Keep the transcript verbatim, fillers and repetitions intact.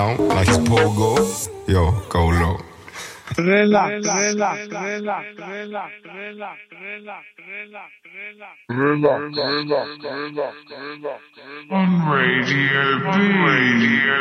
Like it's pogo. Yo, go low. Relax, relax, relax, relax, relax, relax, relax, relax, relax, relax, relax, relax, on Radio B.